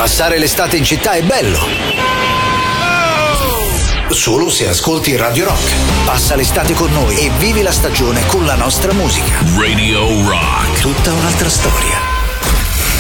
Passare l'estate in città è bello. Solo se ascolti Radio Rock. Passa l'estate con noi e vivi la stagione con la nostra musica. Radio Rock. Tutta un'altra storia.